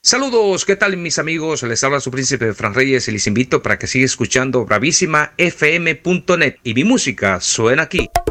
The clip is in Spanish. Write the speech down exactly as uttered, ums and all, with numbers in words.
Saludos, ¿qué tal mis amigos? Les habla su príncipe Fran Reyes y les invito para que siga escuchando bravísima f m punto net y mi música suena aquí.